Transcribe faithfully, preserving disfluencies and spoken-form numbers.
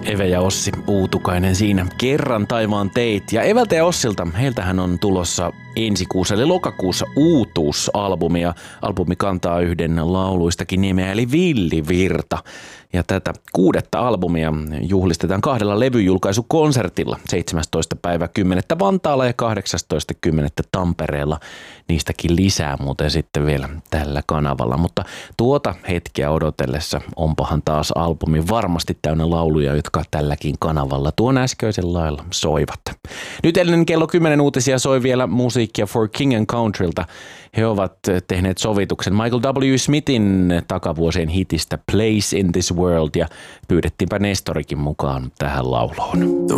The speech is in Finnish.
Eve ja Ossi Uutukainen siinä. Kerran taivaan teit. Ja Eveltä ja Ossilta, heiltähän on tulossa ensi kuussa eli lokakuussa uutuusalbumi. Ja albumi kantaa yhden lauluistakin nimeä eli Villi Virta. Ja tätä kuudetta albumia juhlistetaan kahdella levyjulkaisukonsertilla seitsemästoista päivä kymmenettä Vantaalla ja kahdeksastoista kymmenettä Tampereella. Niistäkin lisää muuten sitten vielä tällä kanavalla, mutta tuota hetkeä odotellessa onpahan taas albumi varmasti täynnä lauluja, jotka tälläkin kanavalla tuon äskeisen lailla soivat. Nyt ennen kello kymmenen uutisia soi vielä musiikkia For King and Countrylta. He ovat tehneet sovituksen Michael W. Smithin takavuosien hitistä Place in this World ja pyydettiinpä Nestorikin mukaan tähän lauluun. The